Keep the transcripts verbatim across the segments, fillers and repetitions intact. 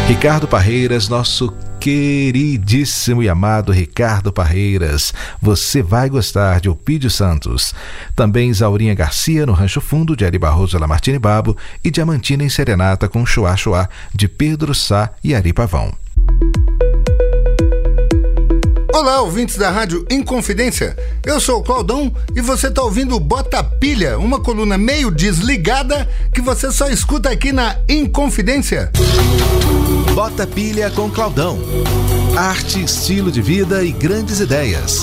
Ricardo Parreiras, nosso queridíssimo e amado Ricardo Parreiras. Você vai gostar de Elpidio Santos. Também Isaurinha Garcia no Rancho Fundo, de Ari Barroso Lamartine Babo, e Diamantina em Serenata com Chuá Chuá, de Pedro Sá e Ari Pavão. Olá, ouvintes da Rádio Inconfidência. Eu sou o Claudão e você está ouvindo o Bota Pilha, uma coluna meio desligada que você só escuta aqui na Inconfidência. Bota Pilha com Claudão. Arte, estilo de vida e grandes ideias.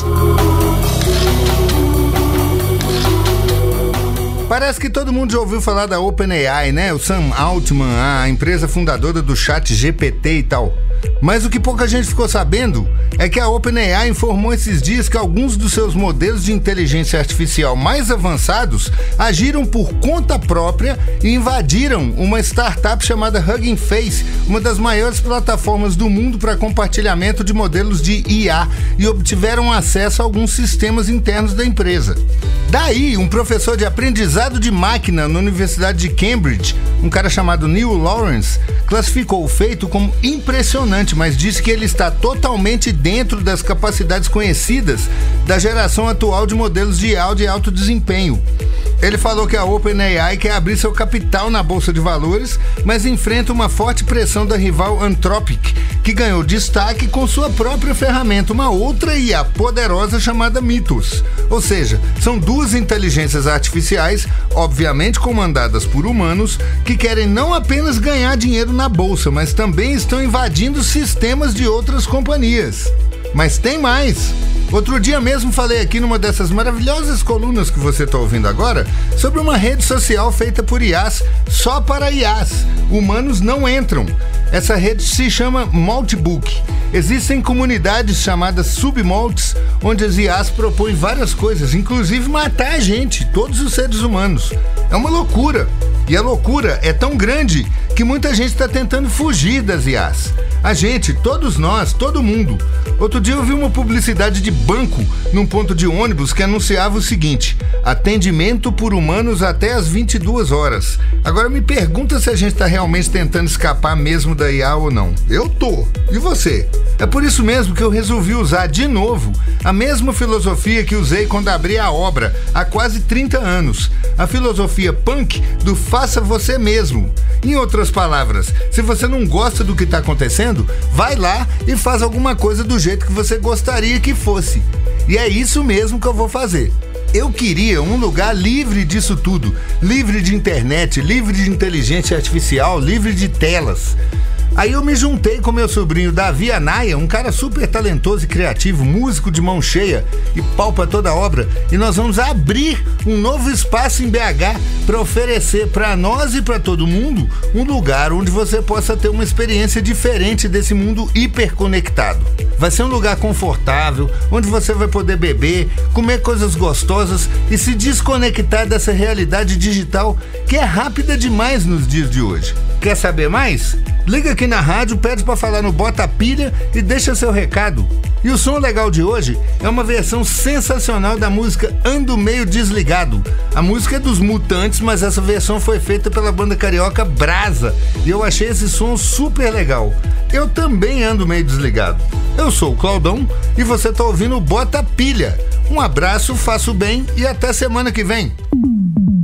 Parece que todo mundo já ouviu falar da OpenAI, né? O Sam Altman, a empresa fundadora do Chat G P T e tal. Mas o que pouca gente ficou sabendo é que a OpenAI informou esses dias que alguns dos seus modelos de inteligência artificial mais avançados agiram por conta própria e invadiram uma startup chamada Hugging Face, uma das maiores plataformas do mundo para compartilhamento de modelos de I A, e obtiveram acesso a alguns sistemas internos da empresa. Daí, um professor de aprendizado de máquina na Universidade de Cambridge, um cara chamado Neil Lawrence, classificou o feito como impressionante, mas disse que ele está totalmente dentro das capacidades conhecidas da geração atual de modelos de I A de alto desempenho. Ele falou que a OpenAI quer abrir seu capital na Bolsa de Valores, mas enfrenta uma forte pressão da rival Anthropic, que ganhou destaque com sua própria ferramenta, uma outra I A poderosa chamada Mythos. Ou seja, são duas inteligências artificiais, obviamente comandadas por humanos, que querem não apenas ganhar dinheiro na Bolsa, mas também estão invadindo sistemas de outras companhias. Mas tem mais! Outro dia mesmo falei aqui numa dessas maravilhosas colunas que você está ouvindo agora sobre uma rede social feita por I As só para I As. Humanos não entram. Essa rede se chama Maltbook. Existem comunidades chamadas submolts, onde as I As propõem várias coisas, inclusive matar a gente, todos os seres humanos. É uma loucura. E a loucura é tão grande que muita gente está tentando fugir das I As. A gente, todos nós, todo mundo. Outro dia eu vi uma publicidade de banco num ponto de ônibus que anunciava o seguinte: atendimento por humanos até às vinte e duas horas. Agora me pergunta se a gente está realmente tentando escapar mesmo da I A ou não. Eu tô. E você? É por isso mesmo que eu resolvi usar de novo a mesma filosofia que usei quando abri a obra há quase trinta anos. A filosofia punk do faça você mesmo. Em outras palavras, se você não gosta do que está acontecendo, vai lá e faz alguma coisa do jeito que você gostaria que fosse. E é isso mesmo que eu vou fazer. Eu queria um lugar livre disso tudo, livre de internet, livre de inteligência artificial, livre de telas. Aí eu me juntei com meu sobrinho Davi Anaia, um cara super talentoso e criativo, músico de mão cheia e pau pra toda obra, e nós vamos abrir um novo espaço em B H para oferecer para nós e para todo mundo um lugar onde você possa ter uma experiência diferente desse mundo hiperconectado. Vai ser um lugar confortável, onde você vai poder beber, comer coisas gostosas e se desconectar dessa realidade digital que é rápida demais nos dias de hoje. Quer saber mais? Liga aqui na rádio, pede para falar no Bota Pilha e deixa seu recado. E o som legal de hoje é uma versão sensacional da música Ando Meio Desligado. A música é dos Mutantes, mas essa versão foi feita pela banda carioca Brasa, e eu achei esse som super legal. Eu também ando meio desligado. Eu sou o Claudão e você tá ouvindo o Bota Pilha. Um abraço, faça o bem e até semana que vem.